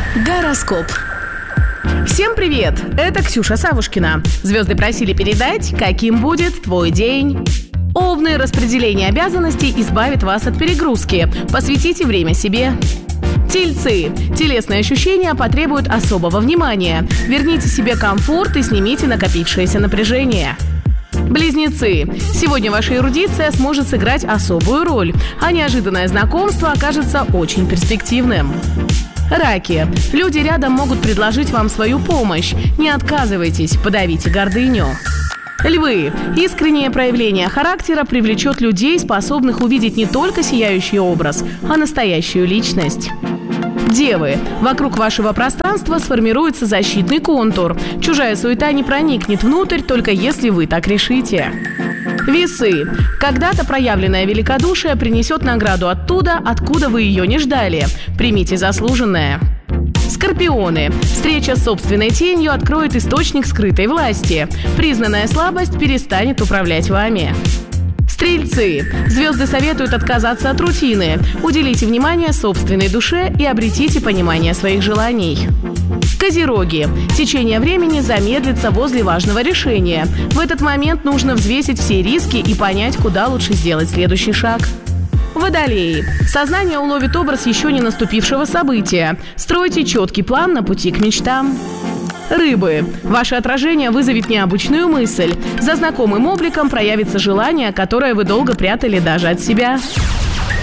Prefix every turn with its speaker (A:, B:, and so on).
A: Гороскоп. Всем привет! Это Ксюша Савушкина. Звезды просили передать, каким будет твой день. Овны, распределение обязанностей избавит вас от перегрузки. Посвятите время себе. Тельцы. Телесные ощущения потребуют особого внимания. Верните себе комфорт и снимите накопившееся напряжение. Близнецы. Сегодня ваша эрудиция сможет сыграть особую роль, а неожиданное знакомство окажется очень перспективным. Раки. Люди рядом могут предложить вам свою помощь. Не отказывайтесь, подавите гордыню. Львы. Искреннее проявление характера привлечет людей, способных увидеть не только сияющий образ, а настоящую личность. Девы. Вокруг вашего пространства сформируется защитный контур. Чужая суета не проникнет внутрь, только если вы так решите. Весы. Когда-то проявленное великодушие принесет награду оттуда, откуда вы ее не ждали. Примите заслуженное. Скорпионы. Встреча с собственной тенью откроет источник скрытой власти. Признанная слабость перестанет управлять вами. Стрельцы. Звезды советуют отказаться от рутины. Уделите внимание собственной душе и обретите понимание своих желаний. Козероги. Течение времени замедлится возле важного решения. В этот момент нужно взвесить все риски и понять, куда лучше сделать следующий шаг. Водолеи. Сознание уловит образ еще не наступившего события. Стройте четкий план на пути к мечтам. Рыбы. Ваше отражение вызовет необычную мысль. За знакомым обликом проявится желание, которое вы долго прятали даже от себя.